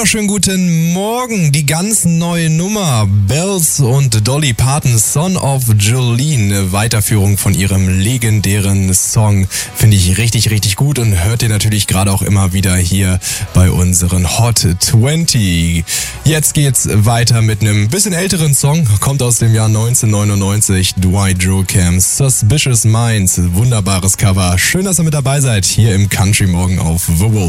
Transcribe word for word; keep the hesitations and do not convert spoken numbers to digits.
Schönen guten Morgen, die ganz neue Nummer Bells und Dolly Parton, Son of Jolene, Weiterführung von ihrem legendären Song, finde ich richtig, richtig gut und hört ihr natürlich gerade auch immer wieder hier bei unseren Hot zwanzig. Jetzt geht's weiter mit einem bisschen älteren Song, kommt aus dem Jahr neunzehnhundertneunundneunzig, Dwight Yoakam, Suspicious Minds, wunderbares Cover. Schön, dass ihr mit dabei seid, hier im Country Morgen auf The Wolf.